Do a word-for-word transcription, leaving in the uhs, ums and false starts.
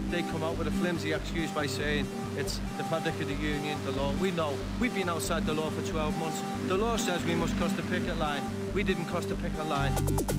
they come out with a flimsy excuse by saying it's the fabric of the union, the law. We know. We've been outside the law for twelve months. The law says we must cross the picket line. We didn't cross the picket line.